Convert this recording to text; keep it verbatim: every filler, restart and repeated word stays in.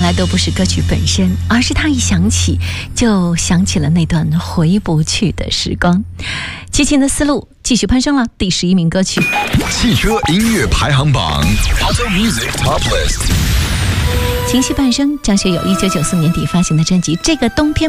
来都不是歌曲本身，而是他一响起就想起了那段回不去的时光。齐秦的思路继续攀升了第十一名歌曲， 汽车音乐排行榜 Auto Music Top List。 情绪半生，张学友一九九四年底发行的专辑《这个冬天